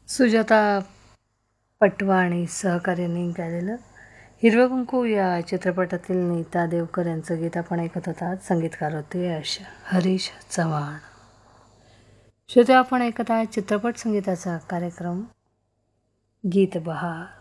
सुजाता पटवाणी सहकार्याने गायलेलं हिरवं कुंकू या चित्रपटातील नीता देवकर यांचं गीत आपण ऐकत होतात. संगीतकार होते हरीश चव्हाण. श्रोते, आपण ऐकत आहात चित्रपट संगीताचा कार्यक्रम गीत बहार.